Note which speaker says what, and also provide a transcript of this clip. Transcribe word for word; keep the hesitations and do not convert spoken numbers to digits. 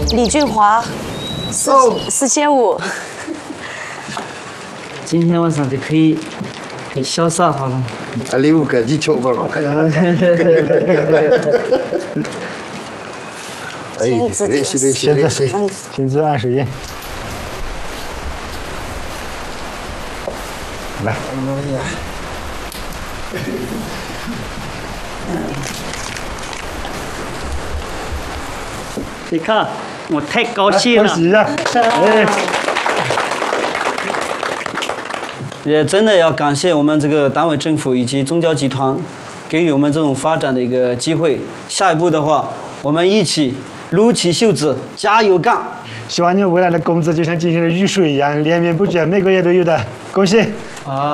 Speaker 1: 李俊华，四四千五。
Speaker 2: 今天晚上就可以可以潇洒好了。
Speaker 3: 啊，礼物给你求吧。哎，
Speaker 1: 亲自点，
Speaker 3: 现在谁？
Speaker 4: 亲自按手印。来。
Speaker 2: 你看，我太高兴了。
Speaker 4: 恭喜一下！哎。
Speaker 2: 也真的要感谢我们这个单位政府以及宗教集团，给予我们这种发展的一个机会。下一步的话，我们一起撸起袖子，加油干！
Speaker 4: 希望你们未来的工资就像今天的雨水一样连绵不绝，每个月都有的。恭喜！
Speaker 2: 啊。